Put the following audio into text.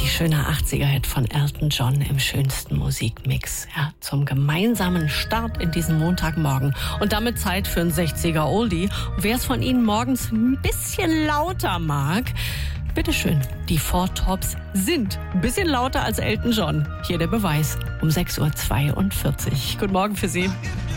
schöne 80er-Hit von Elton John im schönsten Musikmix. Ja, zum gemeinsamen Start in diesen Montagmorgen. Und damit Zeit für ein 60er Oldie. Und wer es von Ihnen morgens ein bisschen lauter mag, bitteschön, die Four Tops sind ein bisschen lauter als Elton John. Hier der Beweis um 6.42 Uhr. Guten Morgen für Sie.